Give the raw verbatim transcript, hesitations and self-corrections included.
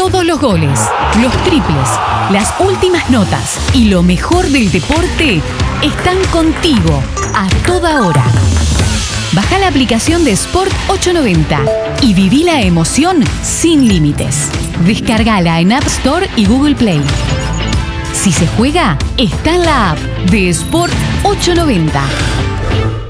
Todos los goles, los triples, las últimas notas y lo mejor del deporte están contigo a toda hora. Baja la aplicación de Sport ochocientos noventa y viví la emoción sin límites. Descárgala en App Store y Google Play. Si se juega, está en la app de Sport ochocientos noventa.